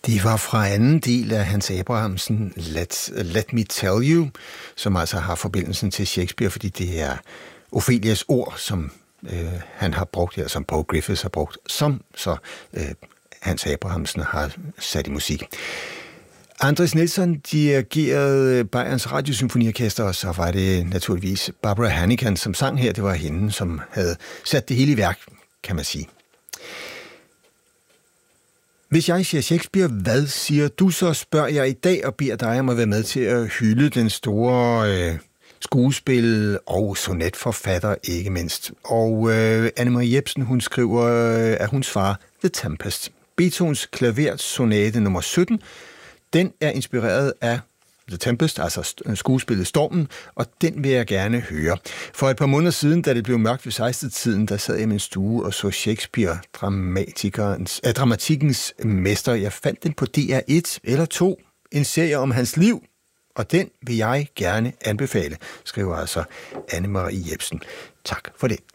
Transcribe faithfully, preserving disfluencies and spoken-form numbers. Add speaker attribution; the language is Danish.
Speaker 1: Det var fra anden del af Hans Abrahamsen, Let, Let Me Tell You, som altså har forbindelsen til Shakespeare, fordi det er Ophelias ord, som øh, han har brugt her, som Paul Griffiths har brugt, som så øh, Hans Abrahamsen har sat i musik. Andres Nielsen dirigerede Bayerns Radiosymfoniorkester, og så var det naturligvis Barbara Hannigan, som sang her. Det var hende, som havde sat det hele i værk, kan man sige. Hvis jeg siger Shakespeare, hvad siger du så, spørger jeg i dag og beder dig om at være med til at hylde den store øh, skuespil- og sonetforfatter, ikke mindst. Og øh, Anne-Marie Jepsen, hun skriver, øh, at hun svarer The Tempest. Beethovens klaversonate nummer sytten, den er inspireret af The Tempest, altså skuespillet Stormen, og den vil jeg gerne høre. For et par måneder siden, da det blev mørkt ved seksten-tiden, der sad jeg i min stue og så Shakespeare, dramatikernes, äh, dramatikkens mester. Jeg fandt den på D R et eller to, en serie om hans liv, og den vil jeg gerne anbefale, skriver altså Anne-Marie Jepsen. Tak for det.